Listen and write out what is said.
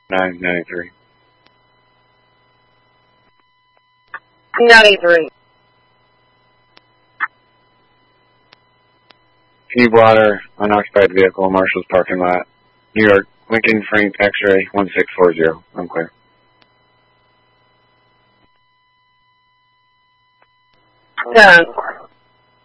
993. 93. Can you blotter unoccupied vehicle, Marshall's parking lot, New York, Lincoln Frank X-ray 1640. I'm clear. Done.